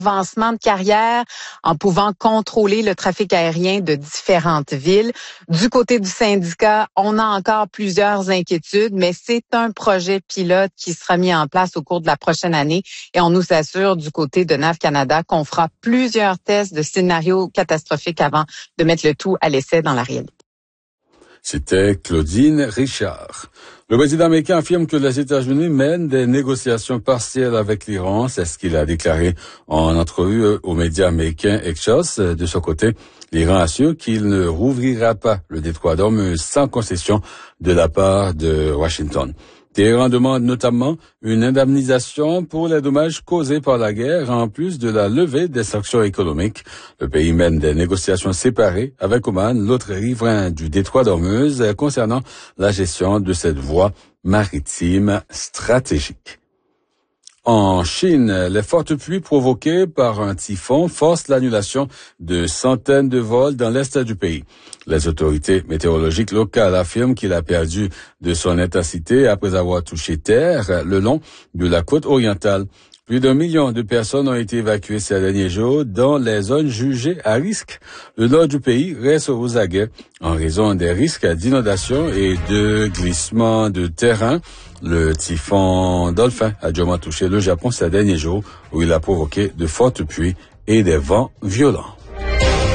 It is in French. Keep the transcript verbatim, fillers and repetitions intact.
avancement de carrière, en pouvant contrôler le trafic aérien de différentes villes. Du côté du syndicat, on a encore plusieurs inquiétudes, mais c'est un projet pilote qui sera mis en place au cours de la prochaine année et on nous assure du côté de Nav Canada qu'on fera plusieurs tests de scénarios catastrophiques avant de mettre le tout à l'essai dans la réalité. C'était Claudine Richard. Le président américain affirme que les États-Unis mènent des négociations partielles avec l'Iran. C'est ce qu'il a déclaré en entrevue aux médias américains Axios. De son côté, l'Iran assure qu'il ne rouvrira pas le détroit d'Ormuz sans concession de la part de Washington. Téhéran demande notamment une indemnisation pour les dommages causés par la guerre, en plus de la levée des sanctions économiques. Le pays mène des négociations séparées avec Oman, l'autre riverain du détroit d'Ormuz, concernant la gestion de cette voie maritime stratégique. En Chine, les fortes pluies provoquées par un typhon forcent l'annulation de centaines de vols dans l'est du pays. Les autorités météorologiques locales affirment qu'il a perdu de son intensité après avoir touché terre le long de la côte orientale. Plus d'un million de personnes ont été évacuées ces derniers jours dans les zones jugées à risque. Le nord du pays reste aux aguets en raison des risques d'inondation et de glissement de terrain. Le typhon Dolphin a durement touché le Japon ces derniers jours où il a provoqué de fortes pluies et des vents violents.